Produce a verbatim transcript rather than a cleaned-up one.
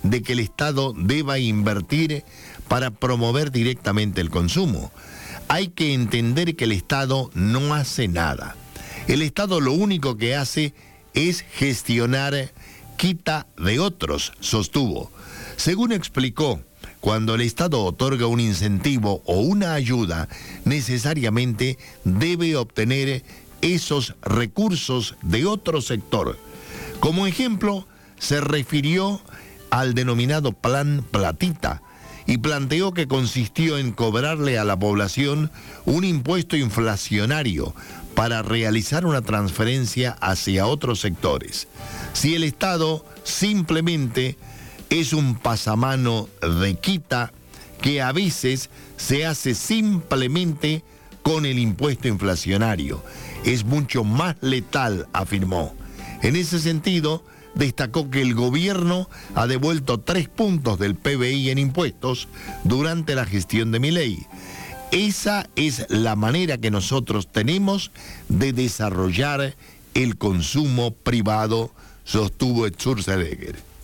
de que el Estado deba invertir para promover directamente el consumo. Hay que entender que el Estado no hace nada. El Estado lo único que hace es gestionar quita de otros, sostuvo. Según explicó, cuando el Estado otorga un incentivo o una ayuda, necesariamente debe obtener esos recursos de otro sector. Como ejemplo, se refirió al denominado Plan Platita y planteó que consistió en cobrarle a la población un impuesto inflacionario para realizar una transferencia hacia otros sectores. Si el Estado simplemente es un pasamano de quita que a veces se hace simplemente con el impuesto inflacionario, es mucho más letal, afirmó. En ese sentido, destacó que el gobierno ha devuelto tres puntos del P B I en impuestos durante la gestión de Milei. Esa es la manera que nosotros tenemos de desarrollar el consumo privado, sostuvo Sturzenegger.